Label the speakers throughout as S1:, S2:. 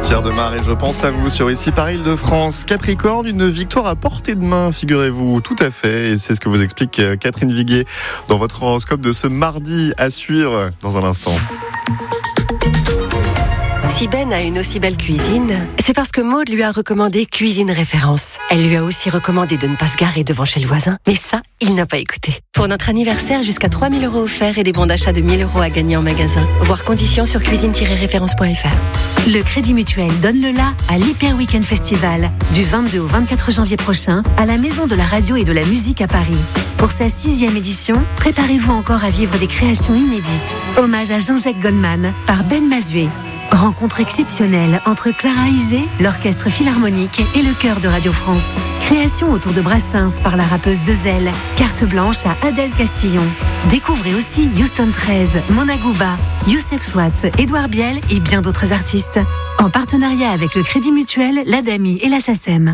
S1: Pierre Demar et je pense à vous sur Ici par Île-de-France. Capricorne, une victoire à portée de main, figurez-vous. Tout à fait, et c'est ce que vous explique Catherine Viguier dans votre horoscope de ce mardi, à suivre dans un instant.
S2: Si Ben a une aussi belle cuisine, c'est parce que Maude lui a recommandé Cuisine Référence. Elle lui a aussi recommandé de ne pas se garer devant chez le voisin, mais ça, il n'a pas écouté. Pour notre anniversaire, jusqu'à 3 000 € offerts et des bons d'achat de 1 000 € à gagner en magasin. Voir conditions sur cuisine-référence.fr.
S3: Le Crédit Mutuel donne le la à l'Hyper Weekend Festival, du 22 au 24 janvier prochain, à la Maison de la Radio et de la Musique à Paris. Pour sa 6e édition, préparez-vous encore à vivre des créations inédites. Hommage à Jean-Jacques Goldman par Ben Mazué. Rencontre exceptionnelle entre Clara Isé, l'Orchestre Philharmonique et le Chœur de Radio France. Création autour de Brassens par la rappeuse Dezel. Carte blanche à Adèle Castillon. Découvrez aussi Houston 13, Mona Gouba, Youssef Swatz, Édouard Biel et bien d'autres artistes. En partenariat avec le Crédit Mutuel, l'ADAMI et la SACEM.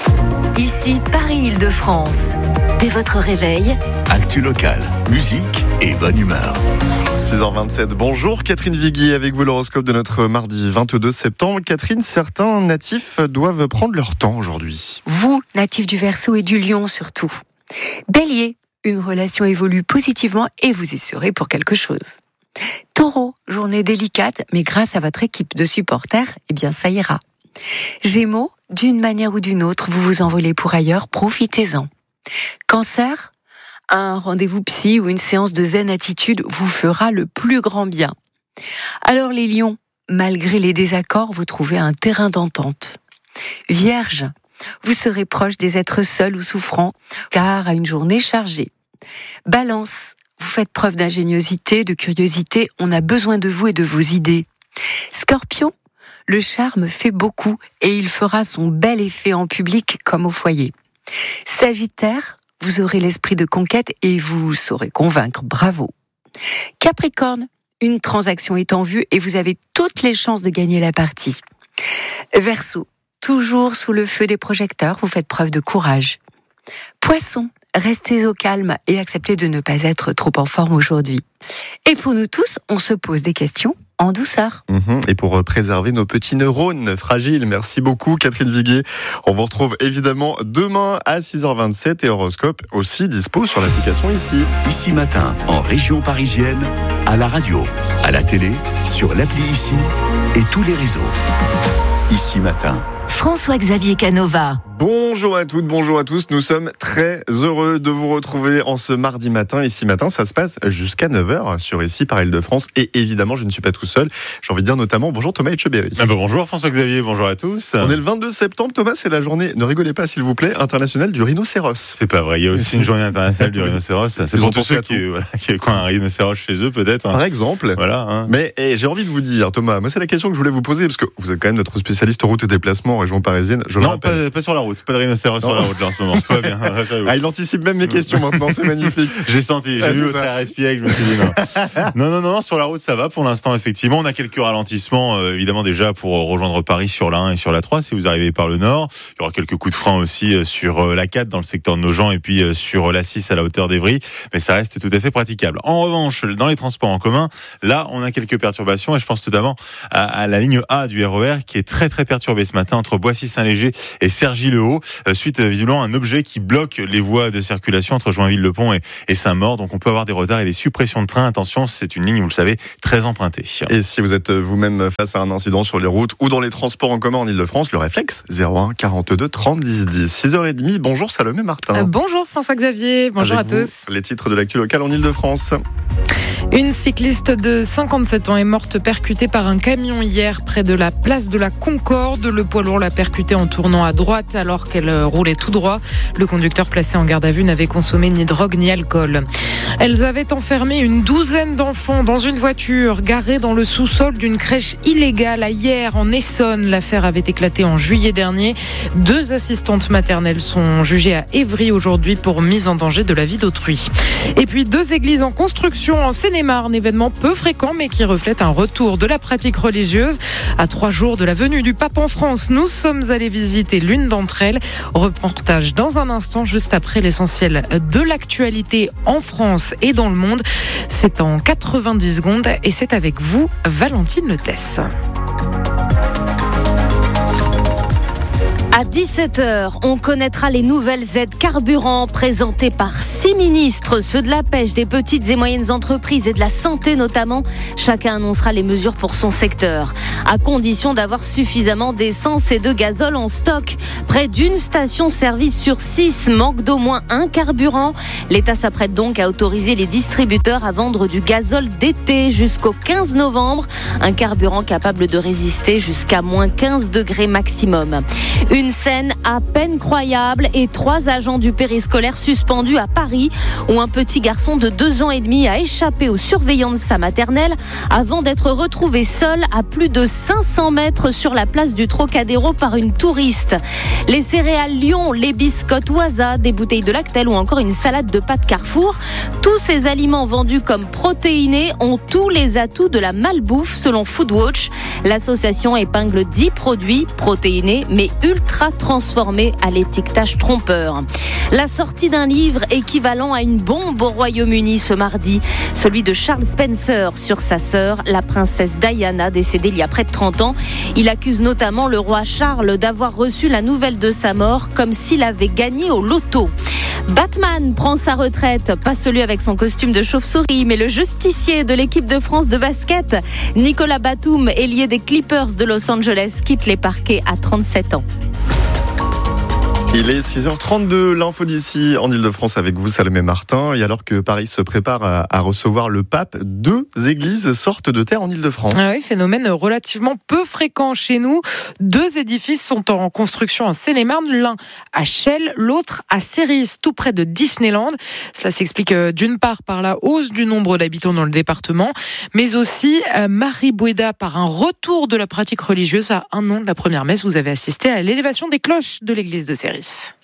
S4: Ici Paris-Île-de-France. Dès votre réveil,
S5: actu locale, musique et bonne humeur.
S1: 6h27, bonjour Catherine Viguier avec vous l'horoscope de notre mardi 22 septembre. Catherine, certains natifs doivent prendre leur temps aujourd'hui.
S6: Vous, natifs du Verseau et du Lion surtout. Bélier, une relation évolue positivement et vous y serez pour quelque chose. Taureau, journée délicate, mais grâce à votre équipe de supporters, ça ira. Gémeaux, d'une manière ou d'une autre, vous vous envolez pour ailleurs, profitez-en. Cancer, un rendez-vous psy ou une séance de zen attitude vous fera le plus grand bien. Alors les lions, malgré les désaccords, vous trouvez un terrain d'entente. Vierge, vous serez proche des êtres seuls ou souffrants, car à une journée chargée. Balance, vous faites preuve d'ingéniosité, de curiosité, on a besoin de vous et de vos idées. Scorpion, le charme fait beaucoup et il fera son bel effet en public comme au foyer. Sagittaire, vous aurez l'esprit de conquête et vous saurez convaincre, bravo. Capricorne, une transaction est en vue et vous avez toutes les chances de gagner la partie. Verseau, toujours sous le feu des projecteurs, vous faites preuve de courage. Poisson, restez au calme et acceptez de ne pas être trop en forme aujourd'hui. Et pour nous tous, on se pose des questions en douceur.
S1: Et pour préserver nos petits neurones fragiles, merci beaucoup Catherine Viguier. On vous retrouve évidemment demain à 6h27 et Horoscope aussi dispo sur l'application Ici.
S5: Ici Matin, en région parisienne, à la radio, à la télé, sur l'appli Ici et tous les réseaux. Ici Matin.
S4: François-Xavier Canova.
S1: Bonjour à toutes, bonjour à tous. Nous sommes très heureux de vous retrouver en ce mardi matin. Ici matin, ça se passe jusqu'à 9h sur Ici par Île-de-France. Et évidemment, je ne suis pas tout seul. J'ai envie de dire notamment bonjour Thomas Etcheberry.
S7: Bonjour François-Xavier, bonjour à tous.
S1: On est le 22 septembre, Thomas, c'est la journée, ne rigolez pas s'il vous plaît, internationale du rhinocéros.
S7: C'est pas vrai, il y a aussi une journée internationale du rhinocéros. C'est pour tous ceux qui ont un rhinocéros chez eux peut-être.
S1: Par exemple.
S7: Voilà.
S1: Mais j'ai envie de vous dire, Thomas, moi c'est la question que je voulais vous poser, parce que vous êtes quand même notre spécialiste route et déplacement en région parisienne.
S7: Non, pas sur la route, pas de rhinocéros sur la route là en ce moment, tout va bien.
S1: Il anticipe même mes questions maintenant, c'est magnifique.
S7: J'ai senti, j'ai vu votre air espiègle, je me suis dit non, sur la route ça va pour l'instant effectivement. On a quelques ralentissements évidemment déjà pour rejoindre Paris sur la 1 et sur la 3 si vous arrivez par le nord. Il y aura quelques coups de frein aussi sur la 4 dans le secteur de Nogent et puis sur la 6 à la hauteur d'Evry, mais ça reste tout à fait praticable. En revanche, dans les transports en commun, là on a quelques perturbations et je pense tout d'abord à la ligne A du RER qui est très très perturbée ce matin entre Boissy-Saint-Léger et Cergy-le-Haut, suite visiblement à un objet qui bloque les voies de circulation entre Joinville-le-Pont et Saint-Maur. Donc on peut avoir des retards et des suppressions de trains. Attention, c'est une ligne, vous le savez, très empruntée.
S1: Et si vous êtes vous-même face à un incident sur les routes ou dans les transports en commun en Ile-de-France, le réflexe 01 42 30 10 10. 6h30, bonjour Salomé Martin.
S8: Bonjour François-Xavier, bonjour
S1: Avec
S8: à
S1: vous,
S8: tous.
S1: Les titres de l'actu locale en Ile-de-France.
S8: Une cycliste de 57 ans est morte percutée par un camion hier près de la place de la Concorde. Le poids lourd l'a percutée en tournant à droite alors qu'elle roulait tout droit. Le conducteur placé en garde à vue n'avait consommé ni drogue ni alcool. Elles avaient enfermé une douzaine d'enfants dans une voiture garée dans le sous-sol d'une crèche illégale à Hyères en Essonne. L'affaire avait éclaté en juillet dernier. 2 assistantes maternelles sont jugées à Évry aujourd'hui pour mise en danger de la vie d'autrui. Et puis 2 églises en construction en Seine-et-Marne, événement peu fréquent mais qui reflète un retour de la pratique religieuse. À 3 jours de la venue du pape en France, nous sommes allés visiter l'une d'entre elles. Reportage dans un instant, juste après l'essentiel de l'actualité en France et dans le monde. C'est en 90 secondes et c'est avec vous, Valentine Letesse.
S9: À 17h, on connaîtra les nouvelles aides carburant présentées par 6 ministres, ceux de la pêche, des petites et moyennes entreprises et de la santé notamment. Chacun annoncera les mesures pour son secteur, à condition d'avoir suffisamment d'essence et de gazole en stock. Près d'une station-service sur 6 manque d'au moins un carburant. L'État s'apprête donc à autoriser les distributeurs à vendre du gazole d'été jusqu'au 15 novembre. Un carburant capable de résister jusqu'à moins 15 degrés maximum. Une scène à peine croyable et 3 agents du périscolaire suspendus à Paris, où un petit garçon de 2 ans et demi a échappé aux surveillants de sa maternelle avant d'être retrouvé seul à plus de 500 mètres sur la place du Trocadéro par une touriste. Les céréales Lion, les biscottes Waza, des bouteilles de Lactel ou encore une salade de pâtes Carrefour, tous ces aliments vendus comme protéinés ont tous les atouts de la malbouffe selon Foodwatch. L'association épingle 10 produits protéinés mais ultra transformés à l'étiquetage trompeur. La sortie d'un livre équivalent à une bombe au Royaume-Uni ce mardi, celui de Charles Spencer sur sa sœur, la princesse Diana, décédée il y a près de 30 ans. Il accuse notamment le roi Charles d'avoir reçu la nouvelle de sa mort comme s'il avait gagné au loto. Batman prend sa retraite, pas celui avec son costume de chauve-souris, mais le justicier de l'équipe de France de basket. Nicolas Batum, ailier des Clippers de Los Angeles, quitte les parquets à 37 ans.
S1: Il est 6h32, l'info d'ici en Ile-de-France avec vous, Salomé Martin. Et alors que Paris se prépare à recevoir le pape, 2 églises sortent de terre en Ile-de-France.
S8: Ah oui, phénomène relativement peu fréquent chez nous. 2 édifices sont en construction en Seine-et-Marne, l'un à Chelles, l'autre à Séris, tout près de Disneyland. Cela s'explique d'une part par la hausse du nombre d'habitants dans le département, mais aussi Marie Bouéda par un retour de la pratique religieuse à 1 an de la première messe. Vous avez assisté à l'élévation des cloches de l'église de Séris.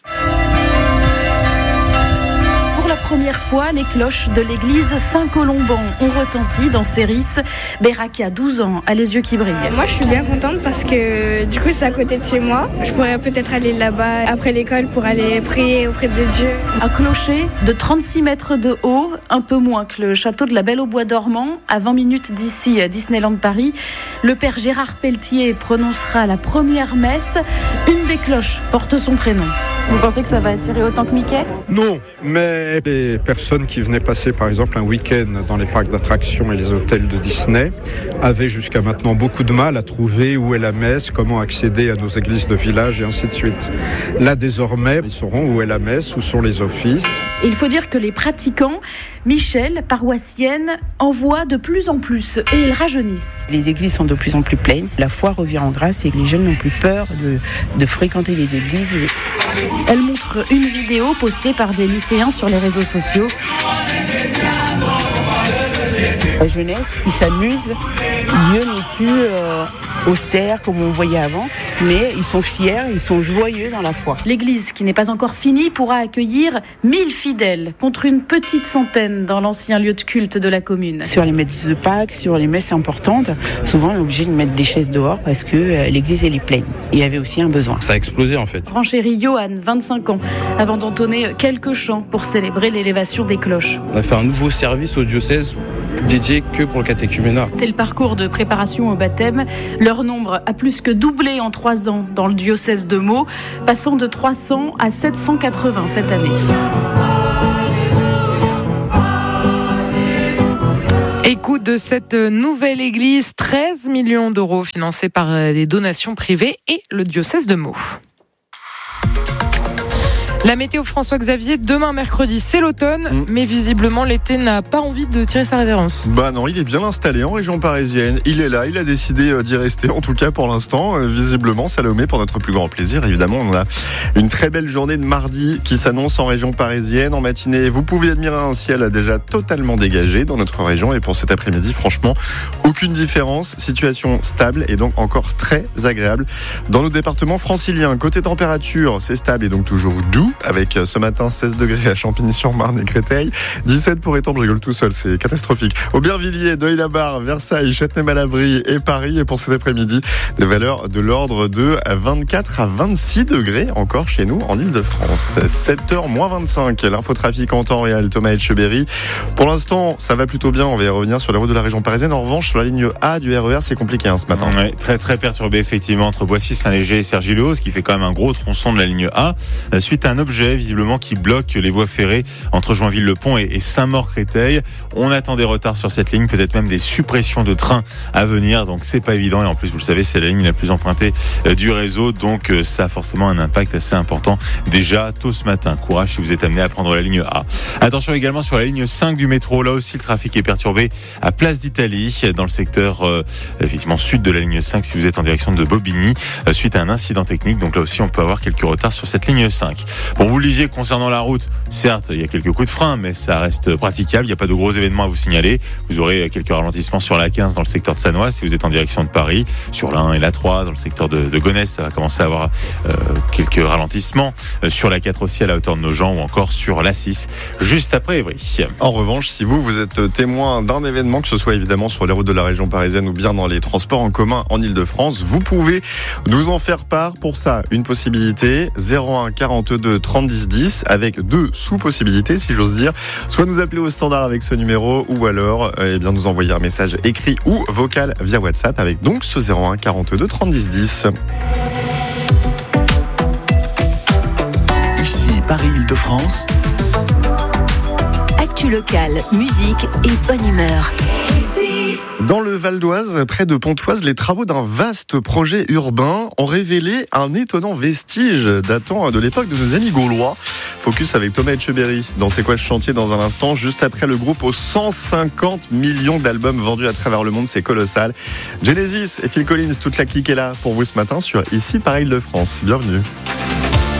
S10: Pour la première fois, les cloches de l'église Saint-Colomban ont retenti dans Séris. Beraki a 12 ans, a les yeux qui brillent.
S11: Moi, je suis bien contente parce que du coup, c'est à côté de chez moi. Je pourrais peut-être aller là-bas après l'école pour aller prier auprès de Dieu.
S10: Un clocher de 36 mètres de haut, un peu moins que le château de la Belle au Bois dormant, à 20 minutes d'ici, à Disneyland Paris. Le père Gérard Pelletier prononcera la première messe. Une des cloches porte son prénom. Vous pensez que ça va attirer autant que Mickey ?
S12: Non, mais les personnes qui venaient passer par exemple un week-end dans les parcs d'attractions et les hôtels de Disney avaient jusqu'à maintenant beaucoup de mal à trouver où est la messe, comment accéder à nos églises de village et ainsi de suite. Là désormais, ils sauront où est la messe, où sont les offices.
S10: Il faut dire que les pratiquants, Michel, paroissienne, en voient de plus en plus et ils rajeunissent.
S13: Les églises sont de plus en plus pleines, la foi revient en grâce et les jeunes n'ont plus peur de fréquenter les églises.
S10: Elle montre une vidéo postée par des lycéens sur les réseaux sociaux.
S13: La jeunesse, ils s'amusent. Dieu n'est plus austère comme on voyait avant, mais ils sont fiers, ils sont joyeux dans la foi.
S10: L'église, qui n'est pas encore finie, pourra accueillir 1000 fidèles contre une petite centaine dans l'ancien lieu de culte de la commune.
S13: Sur les messes de Pâques, sur les messes importantes, souvent on est obligé de mettre des chaises dehors parce que l'église elle est pleine. Il y avait aussi un besoin.
S14: Ça a explosé en fait.
S10: Renchérit Johan, 25 ans, avant d'entonner quelques chants pour célébrer l'élévation des cloches.
S14: On a fait un nouveau service au diocèse dédié que pour le catéchuménat.
S10: C'est le parcours de préparation au baptême. Leur nombre a plus que doublé en 3 ans dans le diocèse de Meaux, passant de 300 à 780 cette année.
S8: Écoute de cette nouvelle église, 13 millions d'euros financés par des donations privées et le diocèse de Meaux. La météo, François-Xavier, demain mercredi, c'est l'automne, mais visiblement l'été n'a pas envie de tirer sa révérence.
S1: Bah non, il est bien installé en région parisienne. Il est là, il a décidé d'y rester, en tout cas pour l'instant. Visiblement, Salomé, pour notre plus grand plaisir, évidemment, on a une très belle journée de mardi qui s'annonce en région parisienne. En matinée, vous pouvez admirer un ciel déjà totalement dégagé dans notre région. Et pour cet après-midi, franchement, aucune différence. Situation stable et donc encore très agréable. Dans nos départements franciliens, côté température, c'est stable et donc toujours doux. avec ce matin 16 degrés à Champigny-sur-Marne et Créteil, 17 pour Étampes, je rigole tout seul, c'est catastrophique. Aubervilliers, Deuil-la-Barre, Versailles, Châtenay-Malabry et Paris. Et pour cet après-midi, des valeurs de l'ordre de 24 à 26 degrés encore chez nous en Ile-de-France. 7h-25, l'infotrafic en temps réel, Thomas Etcheberry. Pour l'instant, ça va plutôt bien, on va y revenir sur les routes de la région parisienne. En revanche, sur la ligne A du RER, c'est compliqué ce matin.
S7: Ouais, très très perturbé effectivement entre Boissy, Saint-Léger et Cergy-le-Haut, ce qui fait quand même un gros tronçon de la ligne A, suite à un objet visiblement qui bloque les voies ferrées entre Joinville-le-Pont et Saint-Maur-Créteil. On attend des retards sur cette ligne, peut-être même des suppressions de trains à venir, donc c'est pas évident. Et en plus, vous le savez, c'est la ligne la plus empruntée du réseau, donc ça a forcément un impact assez important déjà tôt ce matin. Courage si vous êtes amené à prendre la ligne A. Attention également sur la ligne 5 du métro, là aussi le trafic est perturbé à Place d'Italie, dans le secteur effectivement sud de la ligne 5 si vous êtes en direction de Bobigny, suite à un incident technique. Donc là aussi on peut avoir quelques retards sur cette ligne 5. Bon, vous le disiez concernant la route, certes il y a quelques coups de frein, mais ça reste praticable, il n'y a pas de gros événements à vous signaler. Vous aurez quelques ralentissements sur la 15 dans le secteur de Sannois si vous êtes en direction de Paris, sur la 1 et la 3 dans le secteur de Gonesse, ça va commencer à avoir quelques ralentissements, sur la 4 aussi à la hauteur de Nogent, ou encore sur la 6 juste après Évry.
S1: En revanche, si vous êtes témoin d'un événement, que ce soit évidemment sur les routes de la région parisienne ou bien dans les transports en commun en Ile-de-France, vous pouvez nous en faire part. Pour ça, une possibilité, 01 42 30 10 10, avec 2 sous-possibilités si j'ose dire. Soit nous appeler au standard avec ce numéro, ou alors bien nous envoyer un message écrit ou vocal via WhatsApp avec donc ce 01 42 30 10 10.
S5: Ici Paris-Île-de-France.
S4: Actu locale, musique et bonne humeur.
S1: Dans le Val d'Oise, près de Pontoise, les travaux d'un vaste projet urbain ont révélé un étonnant vestige datant de l'époque de nos amis gaulois. Focus avec Thomas Etcheberry dans C'est quoi ce chantier dans un instant, juste après le groupe aux 150 millions d'albums vendus à travers le monde, c'est colossal. Genesis et Phil Collins, toute la clique est là pour vous ce matin sur Ici Paris-Île-de-France. Bienvenue.